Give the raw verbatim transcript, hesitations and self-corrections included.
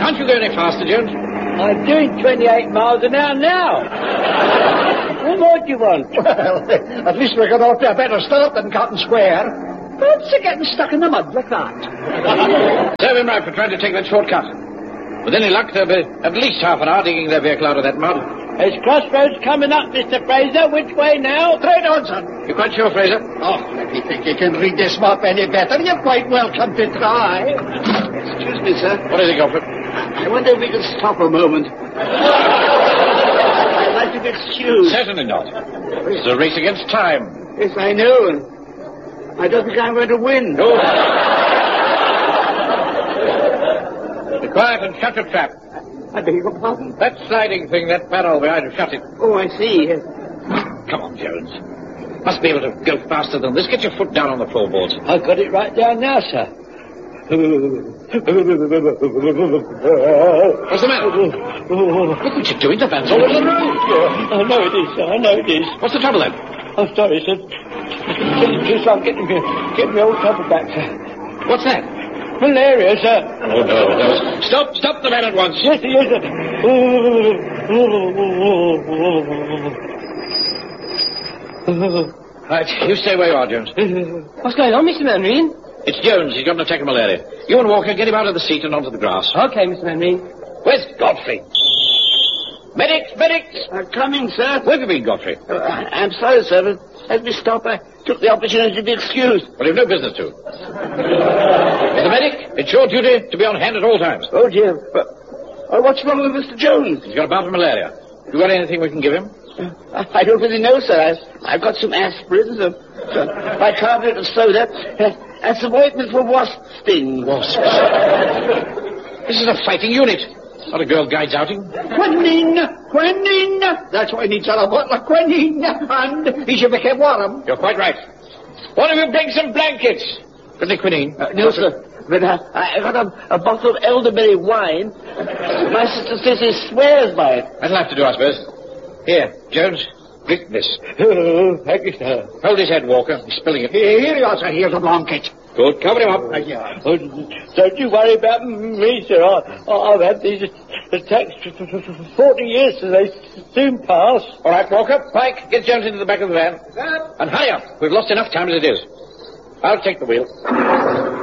Can't you go any faster, Jones? I'm doing twenty-eight miles an hour now. What more do you want? Well, at least we got off to a better start than Cotton Square. What's he getting stuck in the mud like that? Serve him right for trying to take that shortcut. With any luck, they'll be at least half an hour digging their vehicle out of that mud. There's crossroads coming up, Mister Fraser. Which way now? Straight on, son. You quite sure, Fraser? Oh, if you think you can read this map any better, you're quite welcome to try. Excuse me, sir. What is it, Godfrey? I wonder if we could stop a moment. I'd like to be excused. Certainly not. It's a race against time. Yes, I know, and I don't think I'm going to win. No. Be quiet and shut your trap. I beg your pardon? That sliding thing, that panel behind you, shut it. Oh, I see. Come on, Jones. Must be able to go faster than this. Get your foot down on the floorboards. I've got it right down now, sir. What's the matter? Look what you're doing. The van's all over the road. I know it is, sir. I know it is. What's the trouble, then? I'm sorry, sir. Just I'm getting me, getting me old cover back, sir. What's that? Malaria, sir. Oh, no, no. Stop, stop the van at once. Yes, he is, sir. Right, you stay where you are, Jones. What's going on, Mister Manreen? It's Jones. He's got an attack of malaria. You and Walker, get him out of the seat and onto the grass. Okay, Mister Manreen. Where's Godfrey? Medics, medics! Uh, coming, sir. Where have you been, Godfrey? Uh, I'm sorry, sir, but as we stop, I took the opportunity to be excused. Well, you've no business to. Mister Medic, it's your duty to be on hand at all times. Oh, dear. But, uh, what's wrong with Mister Jones? He's got a bout of malaria. You got anything we can give him? Uh, I don't really know, sir. I've, I've got some aspirin, some, some bicarbonate of soda, uh, and some ointment for wasp stings. Wasps? This is a fighting unit. Not a Girl Guides outing. Quinine! Quinine! That's why he needs a bottle of quinine, and he should become warm. You're quite right. One of you bring some blankets. Got any quinine? Uh, no, sir. But uh, I got a, a bottle of elderberry wine. My sister says he swears by it. That'll have to do, I suppose. Here, Jones, drink this. Oh, thank you, sir. Hold his head, Walker. He's spilling it. Here, here you are, sir. Here's a blanket. Good. Cover him up. Uh, yeah. Oh, don't you worry about me, sir. I, I've had these attacks for forty years, so they soon pass. All right, Walker. Pike, get Jones into the back of the van. And hurry up. We've lost enough time as it is. I'll take the wheel.